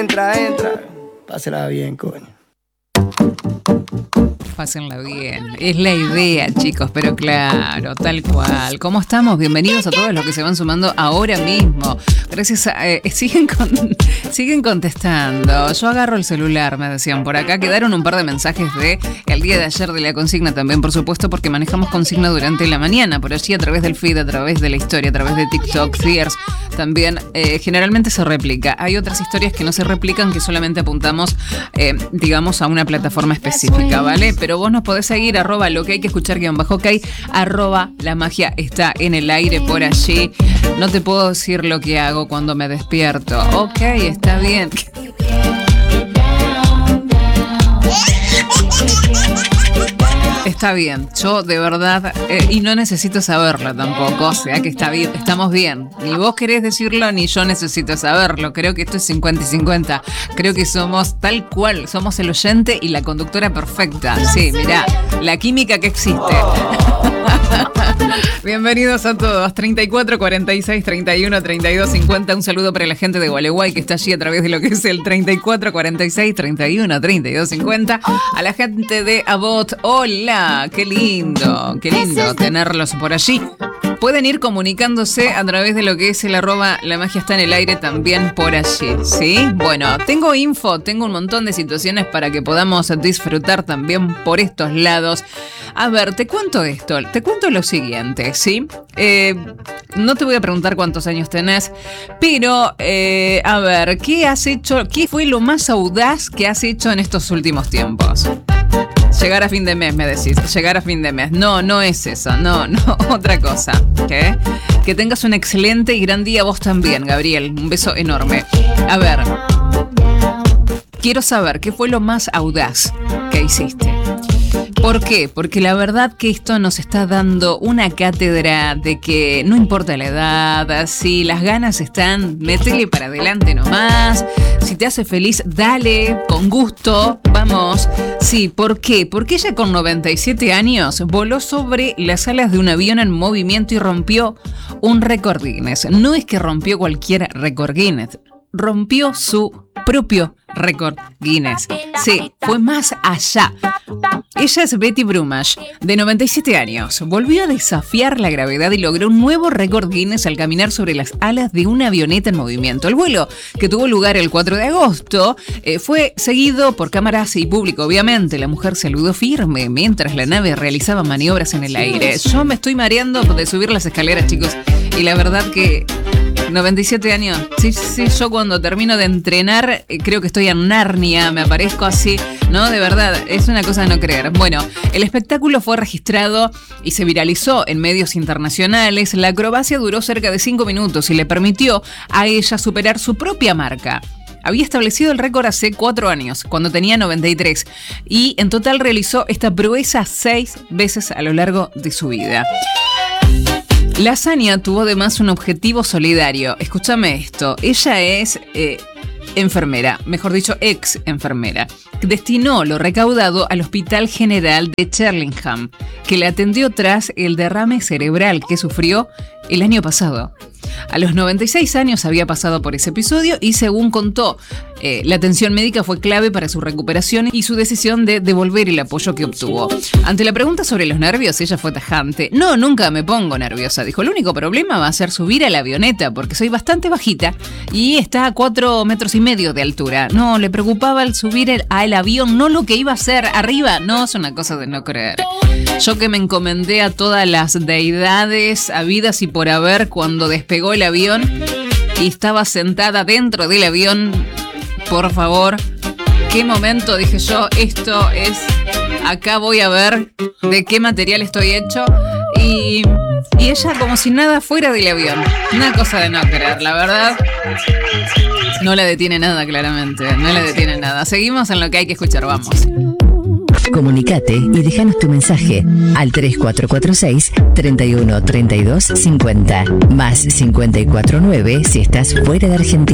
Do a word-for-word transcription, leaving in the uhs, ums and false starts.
entra, entra. Pásela bien, coño. Pásenla bien. Es la idea, chicos, pero claro, tal cual. ¿Cómo estamos? Bienvenidos a todos los que se van sumando ahora mismo. Gracias a... Eh, siguen, con, siguen contestando. Yo agarro el celular, me decían por acá. Quedaron un par de mensajes de el día de ayer de la consigna también, por supuesto, porque manejamos consigna durante la mañana, por allí a través del feed, a través de la historia, a través de TikTok, Sears. También eh, generalmente se replica. Hay otras historias que no se replican, que solamente apuntamos, eh, digamos, a una plataforma específica, ¿vale? Pero vos nos podés seguir, arroba lo que hay que escuchar, guión bajo ok, arroba la magia está en el aire por allí. No te puedo decir lo que hago cuando me despierto. Ok, está bien. Está bien, yo de verdad, eh, y no necesito saberlo tampoco, o sea que está bien, estamos bien. Ni vos querés decirlo, ni yo necesito saberlo. Creo que esto es cincuenta y cincuenta. Creo que somos tal cual, somos el oyente y la conductora perfecta. Sí, mirá, la química que existe. Bienvenidos a todos. treinta y cuatro, cuarenta y seis, treinta y uno, treinta y dos, cincuenta. Un saludo para la gente de Gualeguay que está allí a través de lo que es el treinta y cuatro, cuarenta y seis, treinta y uno, treinta y dos, cincuenta. A la gente de Abot, hola, qué lindo, qué lindo tenerlos por allí. Pueden ir comunicándose a través de lo que es el arroba la magia está en el aire también por allí, ¿sí? Bueno, tengo info, tengo un montón de situaciones para que podamos disfrutar también por estos lados. A ver, te cuento esto, te cuento lo siguiente, ¿sí? Eh, no te voy a preguntar cuántos años tenés, pero, eh, a ver, ¿qué has hecho? ¿Qué fue lo más audaz que has hecho en estos últimos tiempos? Llegar a fin de mes, me decís. Llegar a fin de mes. No, no es eso. No, no, otra cosa. ¿Qué? Que tengas un excelente y gran día vos también, Gabriel. Un beso enorme. A ver. Quiero saber qué fue lo más audaz que hiciste. ¿Por qué? Porque la verdad que esto nos está dando una cátedra de que no importa la edad, si las ganas están, métele para adelante nomás. Si te hace feliz, dale, con gusto, vamos. Sí, ¿por qué? Porque ella con noventa y siete años voló sobre las alas de un avión en movimiento y rompió un récord Guinness. No es que rompió cualquier récord Guinness, rompió su propio récord Guinness. Sí, fue más allá. Ella es Betty Brumash, de noventa y siete años. Volvió a desafiar la gravedad y logró un nuevo récord Guinness al caminar sobre las alas de una avioneta en movimiento. El vuelo, que tuvo lugar el cuatro de agosto, eh, fue seguido por cámaras y público. Obviamente, la mujer saludó firme mientras la nave realizaba maniobras en el aire. Yo me estoy mareando de subir las escaleras, chicos, y la verdad que... noventa y siete años. Sí, sí, yo cuando termino de entrenar eh, creo que estoy en Narnia, me aparezco así, ¿no? De verdad, es una cosa de no creer. Bueno, el espectáculo fue registrado y se viralizó en medios internacionales. La acrobacia duró cerca de cinco minutos y le permitió a ella superar su propia marca. Había establecido el récord hace cuatro años, cuando tenía noventa y tres, y en total realizó esta proeza seis veces a lo largo de su vida. La hazaña tuvo además un objetivo solidario. Escúchame esto, ella es eh, enfermera, mejor dicho, ex enfermera. Destinó lo recaudado al Hospital General de Chillingham, que le atendió tras el derrame cerebral que sufrió el año pasado. A los noventa y seis años había pasado por ese episodio y, según contó, eh, la atención médica fue clave para su recuperación y su decisión de devolver el apoyo que obtuvo. Ante la pregunta sobre los nervios, ella fue tajante. No, nunca me pongo nerviosa. Dijo, el único problema va a ser subir a la avioneta porque soy bastante bajita y está a cuatro metros y medio de altura. No, le preocupaba el subir el, al avión, no lo que iba a hacer arriba. No, es una cosa de no creer. Yo que me encomendé a todas las deidades habidas y por haber cuando despegó el avión y estaba sentada dentro del avión, por favor, qué momento, dije yo, esto es, acá voy a ver de qué material estoy hecho, y, y ella como si nada fuera del avión, una cosa de no creer, la verdad, no la detiene nada, claramente, no la detiene nada. Seguimos en lo que hay que escuchar, vamos. Comunicate y déjanos tu mensaje al tres cuatro cuatro seis, treinta y uno, treinta y dos, cincuenta más cincuenta y cuatro nueve si estás fuera de Argentina.